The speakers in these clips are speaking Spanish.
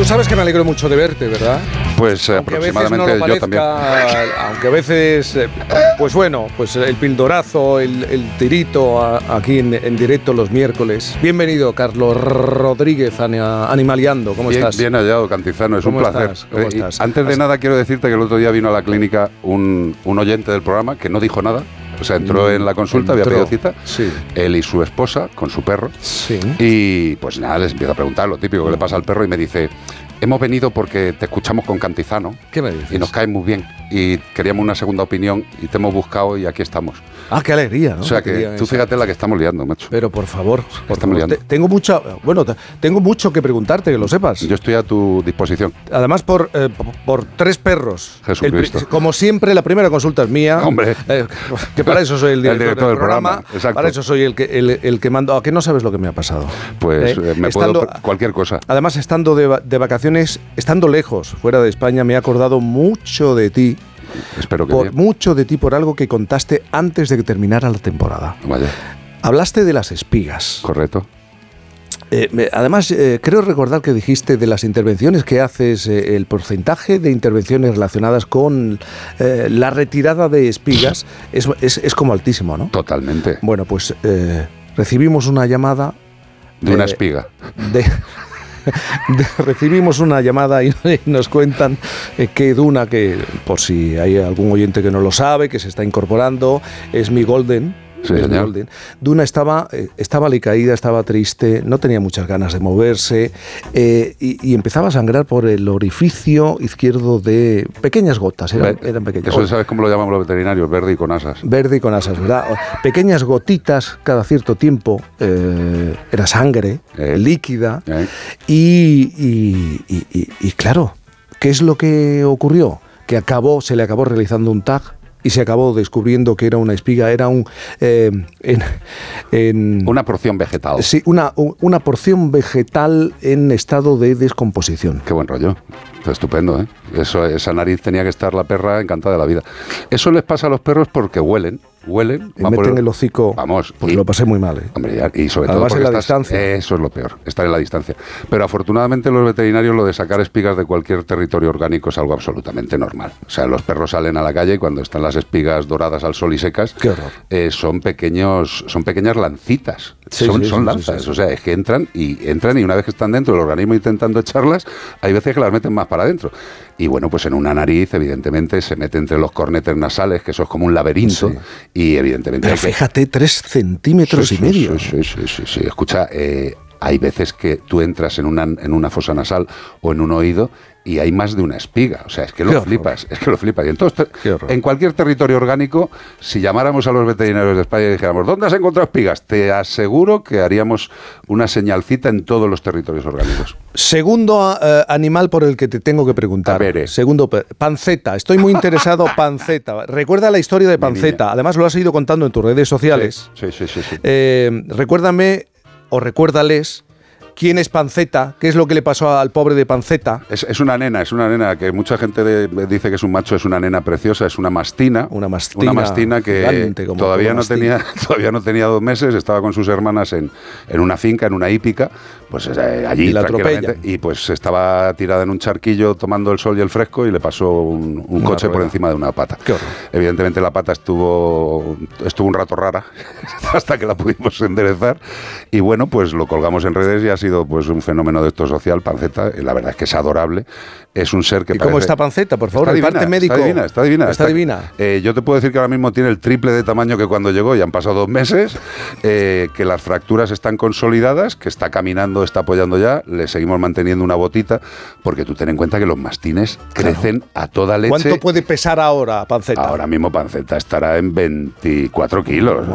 sabes que me alegro mucho de verte, ¿verdad? Pues aproximadamente yo también. Aunque a veces, pues bueno, pues el pildorazo, el tirito aquí en directo los miércoles. Bienvenido, Carlos Rodríguez, Animaliando. ¿Cómo estás? Bien hallado, Cantizano, es un placer. ¿Cómo estás? Antes de nada, quiero decirte que el otro día vino a la clínica un oyente del programa que no dijo nada. O sea, entró en la consulta, había pedido cita, sí. Él y su esposa, con su perro, sí. Y pues nada, les empiezo a preguntar lo típico que le pasa al perro y me dice: hemos venido porque te escuchamos con Cantizano. ¿Qué me dices? Y nos cae muy bien y queríamos una segunda opinión y te hemos buscado y aquí estamos. Ah, qué alegría, ¿no? O sea que tú fíjate la que estamos liando, macho. Pero por favor, tengo mucho que preguntarte, que lo sepas. Yo estoy a tu disposición. Además por 3 perros. Jesucristo. Como siempre, la primera consulta es mía. Hombre. Que para eso soy el director del programa. Exacto. Para eso soy el que mando. ¿A qué no sabes lo que me ha pasado? Pues puedo cualquier cosa. Además, estando de vacaciones, estando lejos, fuera de España, me he acordado mucho de ti. Espero que mucho de ti por algo que contaste antes de que terminara la temporada. Vaya. Hablaste de las espigas. Correcto. Además, creo recordar que dijiste de las intervenciones que haces, el porcentaje de intervenciones relacionadas con la retirada de espigas es como altísimo, ¿no? Totalmente. Bueno, pues recibimos una llamada... De una espiga. Recibimos una llamada y nos cuentan que Duna, que por si hay algún oyente que no lo sabe, que se está incorporando, es mi Golden. Sí, señor. Duna estaba alicaída, estaba triste, no tenía muchas ganas de moverse y empezaba a sangrar por el orificio izquierdo de pequeñas gotas, eran pequeñas. Eso sabes cómo lo llamamos los veterinarios, verde y con asas. Verde y con asas, ¿verdad? Pequeñas gotitas cada cierto tiempo, era sangre líquida y claro, ¿qué es lo que ocurrió? Que se le acabó realizando un TAC y se acabó descubriendo que era una espiga, era una porción vegetal. Sí, una porción vegetal en estado de descomposición. Qué buen rollo. Estupendo, ¿eh? Esa nariz tenía que estar la perra encantada de la vida. Eso les pasa a los perros porque huelen. Y meten el hocico. Vamos. Pues lo pasé muy mal, ¿eh? Hombre, y sobre además todo porque en la distancia. Eso es lo peor, estar en la distancia. Pero afortunadamente los veterinarios, lo de sacar espigas de cualquier territorio orgánico es algo absolutamente normal. O sea, los perros salen a la calle y cuando están las espigas doradas al sol y secas, ¡qué horror! Son pequeñas lancitas. Sí, son lanzas. Sí. O sea, es que entran y una vez que están dentro del organismo intentando echarlas, hay veces que las meten más para adentro. Y bueno, pues en una nariz, evidentemente, se mete entre los cornetes nasales, que eso es como un laberinto, y evidentemente... Pero fíjate, 3 centímetros y medio. Sí. Escucha, hay veces que tú entras en una fosa nasal o en un oído y hay más de una espiga. O sea, es que lo flipas. Y entonces, en cualquier territorio orgánico, si llamáramos a los veterinarios de España y dijéramos: ¿dónde has encontrado espigas? Te aseguro que haríamos una señalcita en todos los territorios orgánicos. Segundo animal por el que te tengo que preguntar. A ver, Segundo, Panceta. Estoy muy interesado. Panceta. Recuerda la historia de Panceta. Además, lo has ido contando en tus redes sociales. Sí. Recuérdame, o recuérdales, ¿quién es Panceta? ¿Qué es lo que le pasó al pobre de Panceta? Es una nena que mucha gente dice que es un macho, es una nena preciosa, es una mastina. Una mastina que todavía no tenía 2 meses, estaba con sus hermanas en una finca, en una hípica, pues allí y la tranquilamente. atropella. Y pues estaba tirada en un charquillo tomando el sol y el fresco y le pasó un coche por encima de una pata. Qué horror. Evidentemente la pata estuvo un rato rara hasta que la pudimos enderezar y bueno, pues lo colgamos en redes y ha sido pues un fenómeno de esto social. Panceta, la verdad es que es adorable, es un ser que ¿Y cómo está Panceta? Por favor, el parte médico. Está divina. Yo te puedo decir que ahora mismo tiene el triple de tamaño que cuando llegó, ya han pasado 2 meses, que las fracturas están consolidadas, que está caminando, está apoyando ya, le seguimos manteniendo una botita, porque tú ten en cuenta que los mastines crecen a toda leche. ¿Cuánto puede pesar ahora Panceta? Ahora mismo Panceta estará en 24 kilos.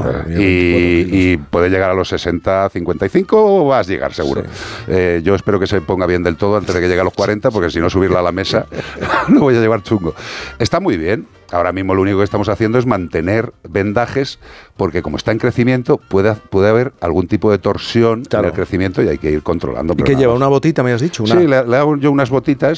Y puede llegar a los 60, 55 o vas a llegar seguro. Sí. Yo espero que se ponga bien del todo antes de que llegue a los 40, porque si no subirla a la mesa lo voy a llevar chungo. Está muy bien. Ahora mismo lo único que estamos haciendo es mantener vendajes, porque como está en crecimiento puede haber algún tipo de torsión en el crecimiento y hay que ir controlando. ¿Y qué lleva? ¿Una botita, me has dicho? Sí, le hago yo unas botitas